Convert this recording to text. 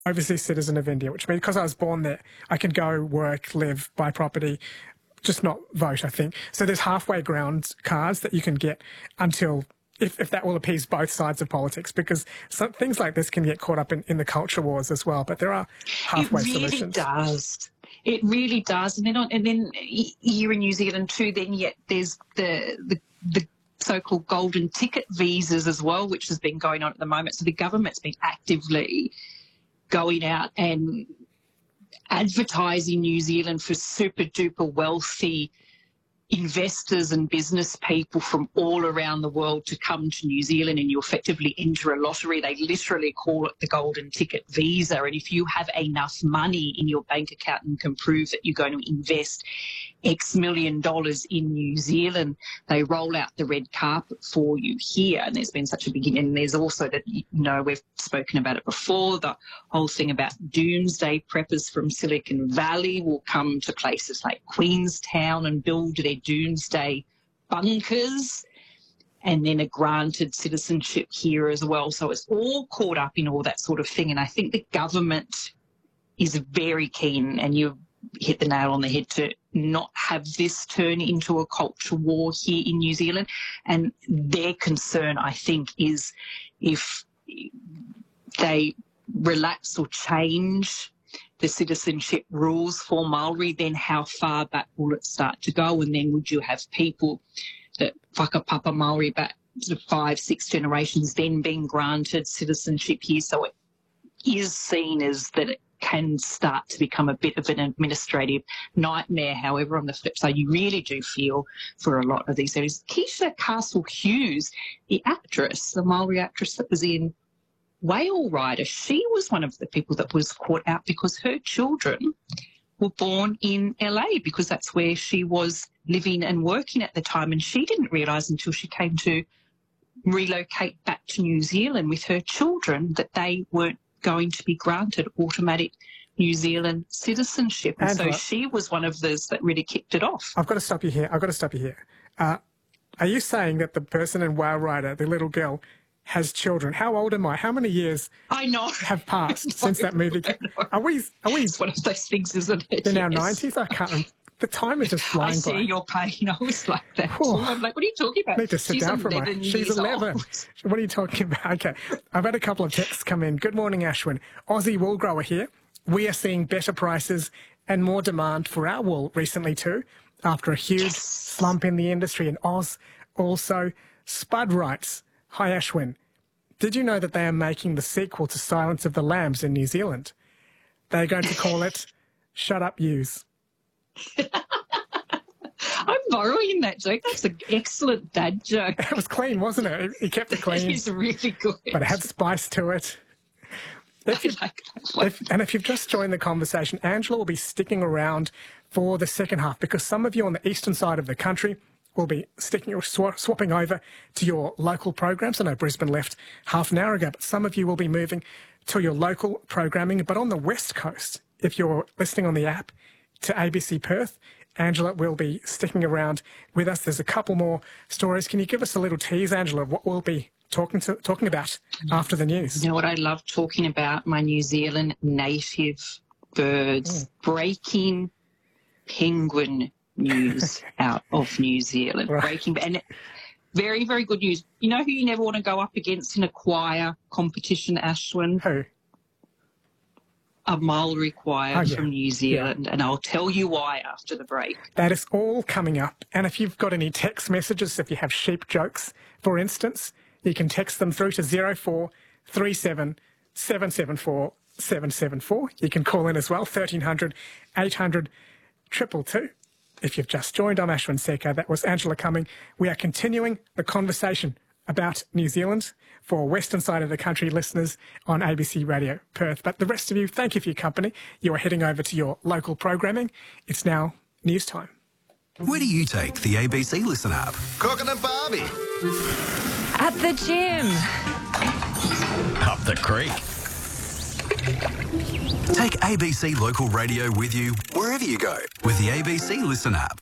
overseas citizen of India, which means because I was born there, I can go, work, live, buy property, just not vote, I think. So there's halfway ground cards that you can get until, if that will appease both sides of politics, because some things like this can get caught up in the culture wars as well. But there are halfway solutions. It really does. It really does. And then here in New Zealand too, then yet there's the so-called golden ticket visas as well, which has been going on at the moment. So the government's been actively going out and advertising New Zealand for super-duper wealthy investors and business people from all around the world to come to New Zealand, and you effectively enter a lottery. They literally call it the golden ticket visa. And if you have enough money in your bank account and can prove that you're going to invest X million dollars in New Zealand, they roll out the red carpet for you here. And there's been such a big, and there's also that, we've spoken about it before, the whole thing about doomsday preppers from Silicon Valley will come to places like Queenstown and build their doomsday bunkers, and then are granted citizenship here as well. So it's all caught up in all that sort of thing. And I think the government is very keen, and you hit the nail on the head, to not have this turn into a culture war here in New Zealand. And their concern, I think, is if they relax or change the citizenship rules for Maori, then how far back will it start to go? And then would you have people that whakapapa Maori back to 5-6 generations then being granted citizenship here? So it is seen as that it can start to become a bit of an administrative nightmare. However, on the flip side, you really do feel for a lot of these areas. Keisha Castle Hughes, the actress, the Maori actress that was in Whale Rider, she was one of the people that was caught out because her children were born in LA, because that's where she was living and working at the time, and she didn't realise until she came to relocate back to New Zealand with her children that they weren't going to be granted automatic New Zealand citizenship. And so she was one of those that really kicked it off. I've got to stop you here. Are you saying that the person in Whale Rider, the little girl, has children? How old am I? How many years have passed since that movie? Are we? It's one of those things, isn't it? In our 90s? I can't remember. The time is just flying by. I see your pain. I was like that. I'm like, what are you talking about? I need to sit down for my... She's 11. What are you talking about? Okay. I've had a couple of texts come in. Good morning, Ashwin. Aussie wool grower here. We are seeing better prices and more demand for our wool recently too, after a huge slump in the industry in Oz. Also, Spud writes, hi, Ashwin. Did you know that they are making the sequel to Silence of the Lambs in New Zealand? They're going to call it Shut Up Use. I'm borrowing that joke. That's an excellent dad joke. It was clean, wasn't it? He kept it clean. It is really good. But it had spice to it. If you've just joined the conversation, Angela will be sticking around for the second half, because some of you on the eastern side of the country will be swapping over to your local programs. I know Brisbane left half an hour ago, but some of you will be moving to your local programming. But on the West Coast, if you're listening on the app to ABC Perth, Angela will be sticking around with us. There's a couple more stories. Can you give us a little tease, Angela, of what we'll be talking about after the news? You know what I love talking about? My New Zealand native birds. Breaking penguin news out of New Zealand. Right. Breaking, and very, very good news. You know who you never want to go up against in a choir competition, Ashwin? Who? A Maori choir from New Zealand, and I'll tell you why after the break. That is all coming up. And if you've got any text messages, if you have sheep jokes, for instance, you can text them through to 0437 774 774. You can call in as well, 1300 800 222. If you've just joined, I'm Ashwin Seko. That was Angela Cumming. We are continuing the conversation about New Zealand for western side of the country listeners on ABC Radio Perth. But the rest of you, thank you for your company. You are heading over to your local programming. It's now news time. Where do you take the ABC Listen app? Cooking at Barbie. At the gym. Up the creek. Take ABC Local Radio with you wherever you go with the ABC Listen app.